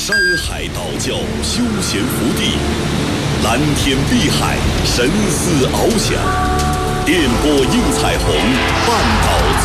山海道教休闲福地，蓝天碧海，神思翱翔，电波映彩虹，半岛。